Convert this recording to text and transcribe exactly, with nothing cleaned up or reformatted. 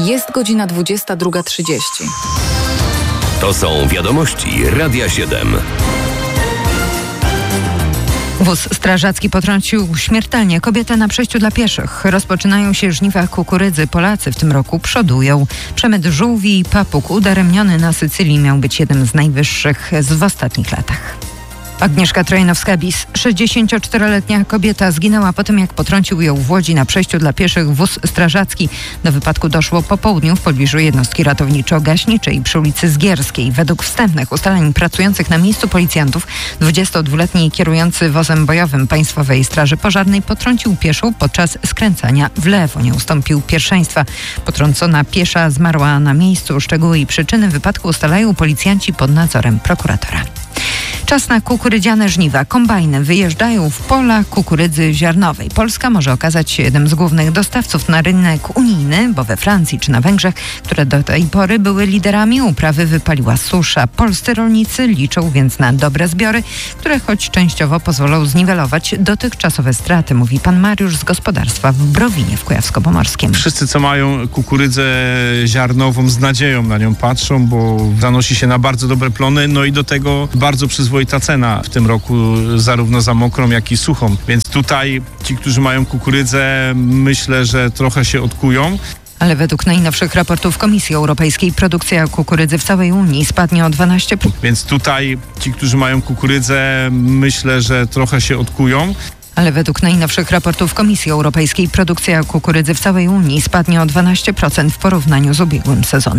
Jest godzina dwudziesta druga trzydzieści. To są wiadomości Radia siedem. Wóz strażacki potrącił śmiertelnie kobietę na przejściu dla pieszych. Rozpoczynają się żniwa kukurydzy. Polacy w tym roku przodują. Przemyt żółwi i papug udaremniony na Sycylii miał być jednym z najwyższych w ostatnich latach. Agnieszka Trojanowska-Bis, sześćdziesięcioczteroletnia kobieta, zginęła po tym, jak potrącił ją w Łodzi na przejściu dla pieszych wóz strażacki. Do wypadku doszło po południu w pobliżu jednostki ratowniczo-gaśniczej przy ulicy Zgierskiej. Według wstępnych ustaleń pracujących na miejscu policjantów, dwudziestodwuletni kierujący wozem bojowym Państwowej Straży Pożarnej potrącił pieszą podczas skręcania w lewo. Nie ustąpił pierwszeństwa. Potrącona piesza zmarła na miejscu. Szczegóły i przyczyny wypadku ustalają policjanci pod nadzorem prokuratora. Czas na kukurydziane żniwa. Kombajny wyjeżdżają w pola kukurydzy ziarnowej. Polska może okazać się jednym z głównych dostawców na rynek unijny, bo we Francji czy na Węgrzech, które do tej pory były liderami uprawy, wypaliła susza. Polscy rolnicy liczą więc na dobre zbiory, które choć częściowo pozwolą zniwelować dotychczasowe straty, mówi pan Mariusz z gospodarstwa w Browinie w Kujawsko-Pomorskim. Wszyscy, co mają kukurydzę ziarnową, z nadzieją na nią patrzą, bo zanosi się na bardzo dobre plony, no i do tego bardzo przyzwoita cena w tym roku, zarówno za mokrą, jak i suchą. Więc tutaj ci, którzy mają kukurydzę, myślę, że trochę się odkują. Ale według najnowszych raportów Komisji Europejskiej produkcja kukurydzy w całej Unii spadnie o dwanaście procent. Więc tutaj ci, którzy mają kukurydzę, myślę, że trochę się odkują. Ale według najnowszych raportów Komisji Europejskiej produkcja kukurydzy w całej Unii spadnie o dwanaście procent w porównaniu z ubiegłym sezonem.